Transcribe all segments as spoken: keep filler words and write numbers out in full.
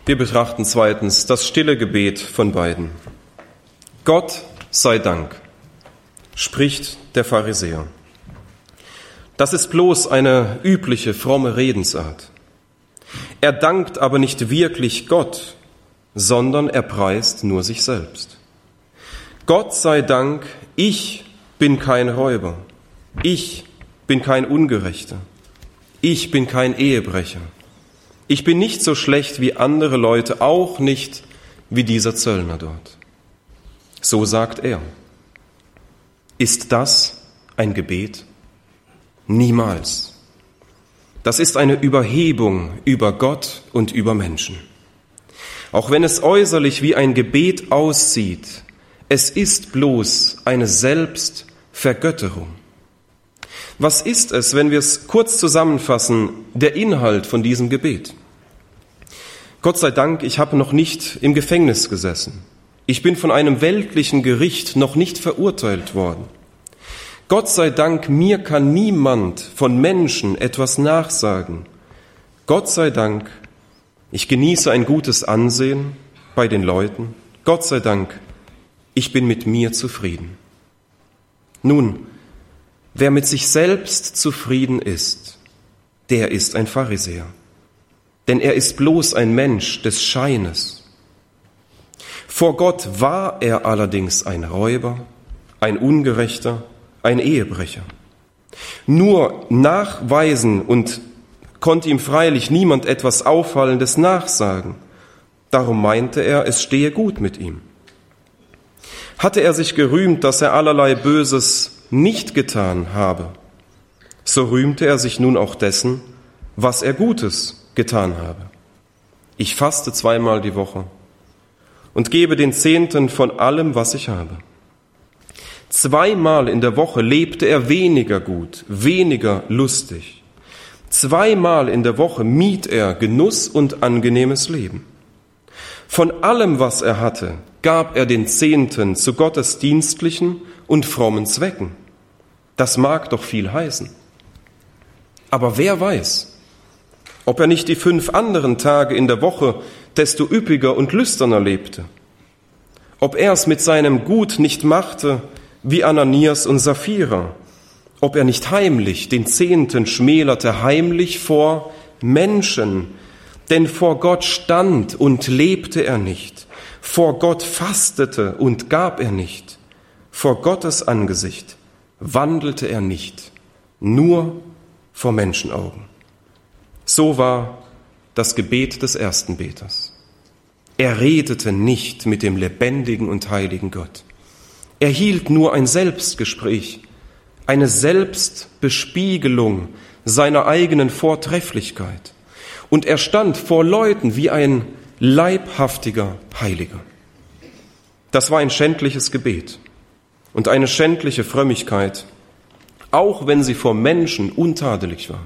Wir betrachten zweitens das stille Gebet von beiden. Gott sei Dank, spricht der Pharisäer. Das ist bloß eine übliche, fromme Redensart. Er dankt aber nicht wirklich Gott, sondern er preist nur sich selbst. Gott sei Dank, ich bin kein Räuber, ich bin kein Ungerechter, ich bin kein Ehebrecher. Ich bin nicht so schlecht wie andere Leute, auch nicht wie dieser Zöllner dort. So sagt er. Ist das ein Gebet? Niemals. Das ist eine Überhebung über Gott und über Menschen. Auch wenn es äußerlich wie ein Gebet aussieht, es ist bloß eine Selbstvergötterung. Was ist es, wenn wir es kurz zusammenfassen, der Inhalt von diesem Gebet? Gott sei Dank, ich habe noch nicht im Gefängnis gesessen. Ich bin von einem weltlichen Gericht noch nicht verurteilt worden. Gott sei Dank, mir kann niemand von Menschen etwas nachsagen. Gott sei Dank, ich genieße ein gutes Ansehen bei den Leuten. Gott sei Dank, ich bin mit mir zufrieden. Nun, wer mit sich selbst zufrieden ist, der ist ein Pharisäer. Denn er ist bloß ein Mensch des Scheines. Vor Gott war er allerdings ein Räuber, ein Ungerechter, ein Ehebrecher. Nur nachweisen und konnte ihm freilich niemand etwas Auffallendes nachsagen. Darum meinte er, es stehe gut mit ihm. Hatte er sich gerühmt, dass er allerlei Böses nicht getan habe, so rühmte er sich nun auch dessen, was er Gutes getan habe. Ich faste zweimal die Woche und gebe den Zehnten von allem, was ich habe. Zweimal in der Woche lebte er weniger gut, weniger lustig. Zweimal in der Woche mied er Genuss und angenehmes Leben. Von allem, was er hatte, gab er den Zehnten zu gottesdienstlichen und frommen Zwecken. Das mag doch viel heißen. Aber wer weiß, ob er nicht die fünf anderen Tage in der Woche desto üppiger und lüsterner lebte, ob er es mit seinem Gut nicht machte wie Ananias und Sapphira, ob er nicht heimlich den Zehnten schmälerte, heimlich vor Menschen, denn vor Gott stand und lebte er nicht, vor Gott fastete und gab er nicht, vor Gottes Angesicht wandelte er nicht, nur vor Menschenaugen. So war das Gebet des ersten Beters. Er redete nicht mit dem lebendigen und heiligen Gott. Er hielt nur ein Selbstgespräch, eine Selbstbespiegelung seiner eigenen Vortrefflichkeit. Und er stand vor Leuten wie ein leibhaftiger Heiliger. Das war ein schändliches Gebet und eine schändliche Frömmigkeit, auch wenn sie vor Menschen untadelig war.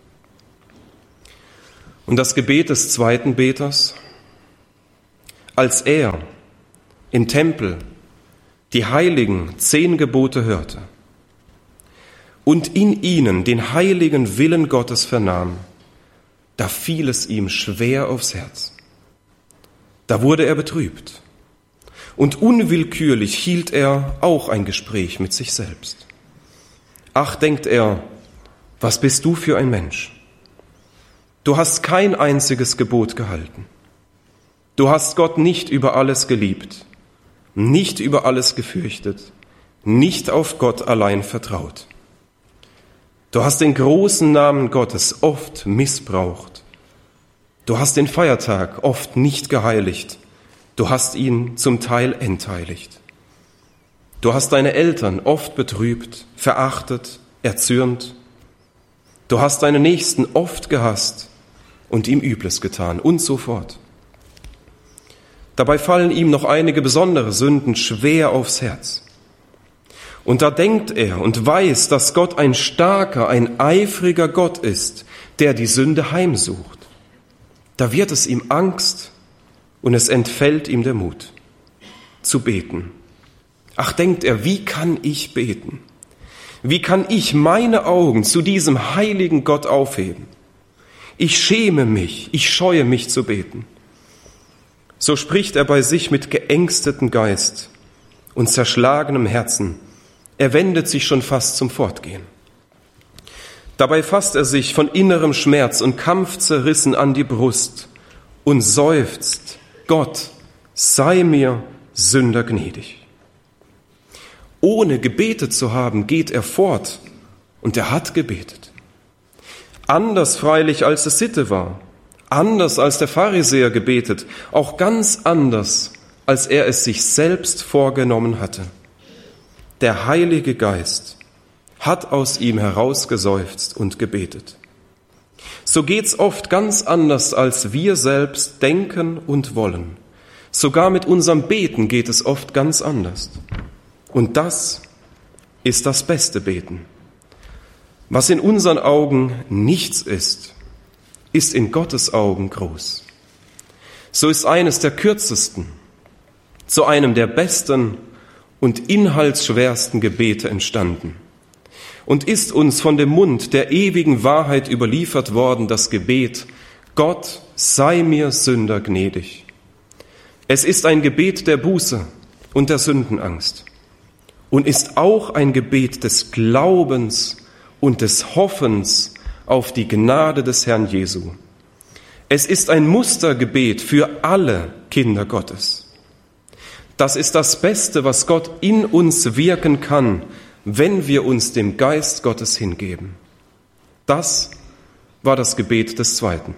Und das Gebet des zweiten Beters, als er im Tempel die heiligen zehn Gebote hörte und in ihnen den heiligen Willen Gottes vernahm, da fiel es ihm schwer aufs Herz. Da wurde er betrübt und unwillkürlich hielt er auch ein Gespräch mit sich selbst. Ach, denkt er, was bist du für ein Mensch? Du hast kein einziges Gebot gehalten. Du hast Gott nicht über alles geliebt, nicht über alles gefürchtet, nicht auf Gott allein vertraut. Du hast den großen Namen Gottes oft missbraucht. Du hast den Feiertag oft nicht geheiligt. Du hast ihn zum Teil entheiligt. Du hast deine Eltern oft betrübt, verachtet, erzürnt. Du hast deine Nächsten oft gehasst und ihm Übles getan und so fort. Dabei fallen ihm noch einige besondere Sünden schwer aufs Herz. Und da denkt er und weiß, dass Gott ein starker, ein eifriger Gott ist, der die Sünde heimsucht. Da wird es ihm Angst und es entfällt ihm der Mut, zu beten. Ach, denkt er, wie kann ich beten? Wie kann ich meine Augen zu diesem heiligen Gott aufheben? Ich schäme mich, ich scheue mich zu beten. so spricht er bei sich mit geängstetem Geist und zerschlagenem Herzen. Er wendet sich schon fast zum Fortgehen. Dabei fasst er sich von innerem Schmerz und Kampf zerrissen an die Brust und seufzt: Gott, sei mir Sünder gnädig. Ohne gebetet zu haben, geht er fort, und er hat gebetet. Anders freilich, als es Sitte war, anders als der Pharisäer gebetet, auch ganz anders, als er es sich selbst vorgenommen hatte. Der Heilige Geist hat aus ihm herausgeseufzt und gebetet. So geht's oft ganz anders, als wir selbst denken und wollen. Sogar mit unserem Beten geht es oft ganz anders. Und das ist das beste Beten. Was in unseren Augen nichts ist, ist in Gottes Augen groß. So ist eines der kürzesten zu einem der besten und inhaltsschwersten Gebete entstanden und ist uns von dem Mund der ewigen Wahrheit überliefert worden, das Gebet: Gott, sei mir Sünder gnädig. Es ist ein Gebet der Buße und der Sündenangst und ist auch ein Gebet des Glaubens und des Hoffens auf die Gnade des Herrn Jesu. Es ist ein Mustergebet für alle Kinder Gottes. Das ist das Beste, was Gott in uns wirken kann, wenn wir uns dem Geist Gottes hingeben. Das war das Gebet des Zweiten.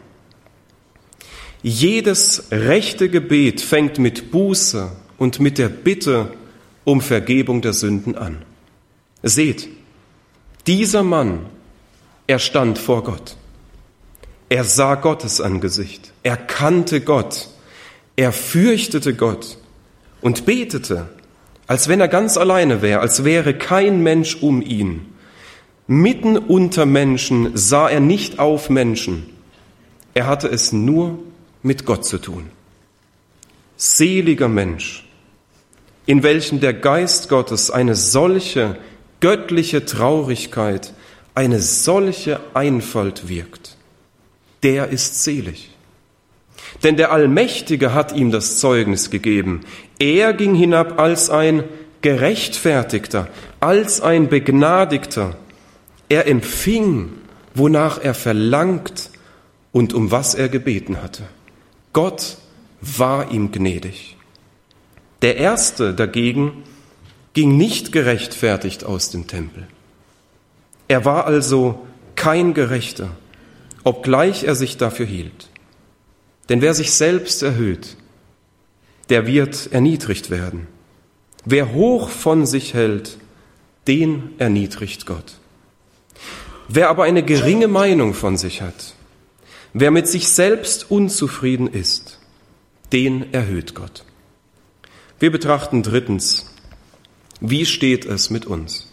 Jedes rechte Gebet fängt mit Buße und mit der Bitte um Vergebung der Sünden an. Seht, dieser Mann, er stand vor Gott. Er sah Gottes Angesicht. Er kannte Gott. Er fürchtete Gott und betete, als wenn er ganz alleine wäre, als wäre kein Mensch um ihn. Mitten unter Menschen sah er nicht auf Menschen. Er hatte es nur mit Gott zu tun. Seliger Mensch, in welchem der Geist Gottes eine solche göttliche Traurigkeit, eine solche Einfalt wirkt. Der ist selig. Denn der Allmächtige hat ihm das Zeugnis gegeben. Er ging hinab als ein Gerechtfertigter, als ein Begnadigter. Er empfing, wonach er verlangt und um was er gebeten hatte. Gott war ihm gnädig. Der Erste dagegen ging nicht gerechtfertigt aus dem Tempel. Er war also kein Gerechter, obgleich er sich dafür hielt. Denn wer sich selbst erhöht, der wird erniedrigt werden. Wer hoch von sich hält, den erniedrigt Gott. Wer aber eine geringe Meinung von sich hat, wer mit sich selbst unzufrieden ist, den erhöht Gott. Wir betrachten drittens, wie steht es mit uns?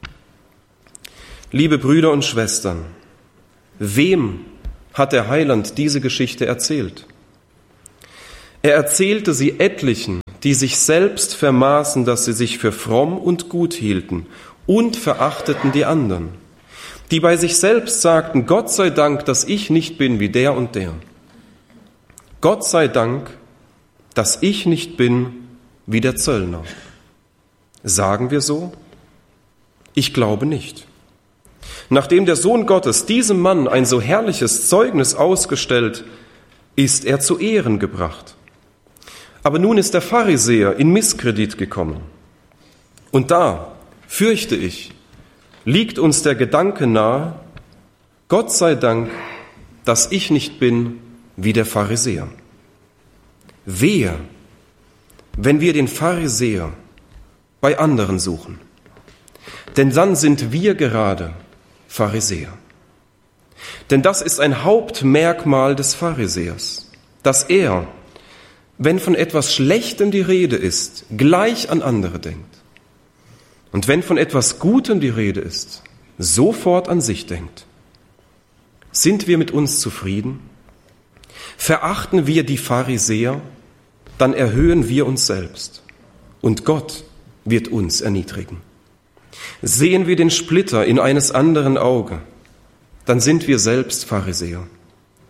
Liebe Brüder und Schwestern, wem hat der Heiland diese Geschichte erzählt? Er erzählte sie etlichen, die sich selbst vermaßen, dass sie sich für fromm und gut hielten und verachteten die anderen, die bei sich selbst sagten: Gott sei Dank, dass ich nicht bin wie der und der. Gott sei Dank, dass ich nicht bin wie der Zöllner. Sagen wir so? Ich glaube nicht. Nachdem der Sohn Gottes diesem Mann ein so herrliches Zeugnis ausgestellt, ist er zu Ehren gebracht. Aber nun ist der Pharisäer in Misskredit gekommen. Und da, fürchte ich, liegt uns der Gedanke nahe: Gott sei Dank, dass ich nicht bin wie der Pharisäer. Wehe, wenn wir den Pharisäer bei anderen suchen. Denn dann sind wir gerade Pharisäer. Denn das ist ein Hauptmerkmal des Pharisäers, dass er, wenn von etwas Schlechtem die Rede ist, gleich an andere denkt. Und wenn von etwas Gutem die Rede ist, sofort an sich denkt. Sind wir mit uns zufrieden? Verachten wir die Pharisäer, dann erhöhen wir uns selbst und Gott wird uns erniedrigen. Sehen wir den Splitter in eines anderen Auge, dann sind wir selbst Pharisäer.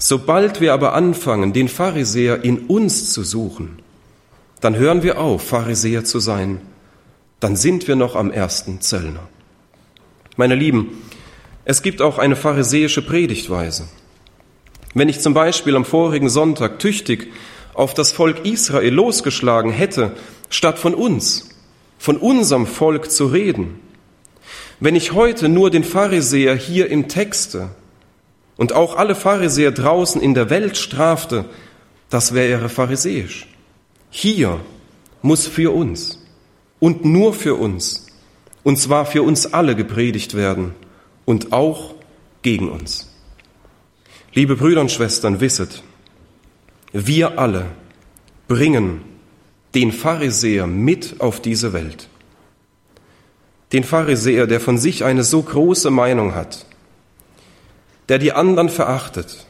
Sobald wir aber anfangen, den Pharisäer in uns zu suchen, dann hören wir auf, Pharisäer zu sein. Dann sind wir noch am ersten Zöllner. Meine Lieben, es gibt auch eine pharisäische Predigtweise. Wenn ich zum Beispiel am vorigen Sonntag tüchtig auf das Volk Israel losgeschlagen hätte, statt von uns, von unserem Volk zu reden, wenn ich heute nur den Pharisäer hier im Texte und auch alle Pharisäer draußen in der Welt strafte, das wäre pharisäisch. Hier muss für uns und nur für uns, und zwar für uns alle gepredigt werden und auch gegen uns. Liebe Brüder und Schwestern, wisset, wir alle bringen den Pharisäer mit auf diese Welt. Den Pharisäer, der von sich eine so große Meinung hat, der die anderen verachtet,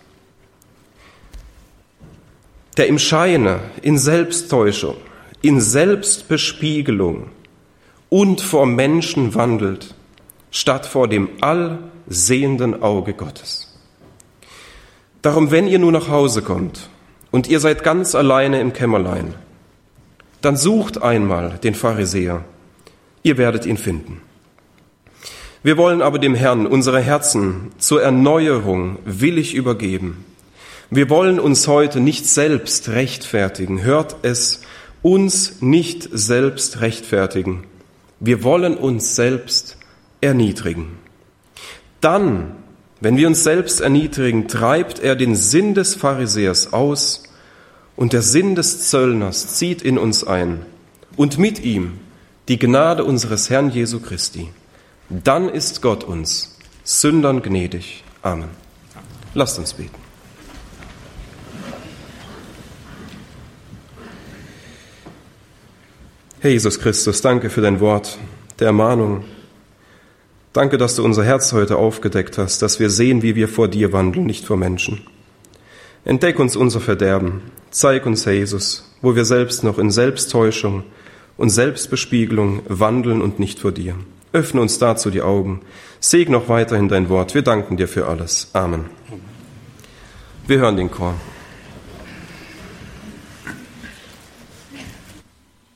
der im Scheine, in Selbsttäuschung, in Selbstbespiegelung und vor Menschen wandelt, statt vor dem allsehenden Auge Gottes. Darum, wenn ihr nun nach Hause kommt und ihr seid ganz alleine im Kämmerlein, dann sucht einmal den Pharisäer, ihr werdet ihn finden. Wir wollen aber dem Herrn unsere Herzen zur Erneuerung willig übergeben. Wir wollen uns heute nicht selbst rechtfertigen. Hört es, uns nicht selbst rechtfertigen. Wir wollen uns selbst erniedrigen. Dann, wenn wir uns selbst erniedrigen, treibt er den Sinn des Pharisäers aus und der Sinn des Zöllners zieht in uns ein und mit ihm die Gnade unseres Herrn Jesu Christi. Dann ist Gott uns Sündern gnädig. Amen. Lasst uns beten. Herr Jesus Christus, danke für dein Wort der Ermahnung. Danke, dass du unser Herz heute aufgedeckt hast, dass wir sehen, wie wir vor dir wandeln, nicht vor Menschen. Entdeck uns unser Verderben. Zeig uns, Herr Jesus, wo wir selbst noch in Selbsttäuschung und Selbstbespiegelung wandeln und nicht vor dir. Öffne uns dazu die Augen. Segne noch weiterhin dein Wort. Wir danken dir für alles. Amen. Wir hören den Chor.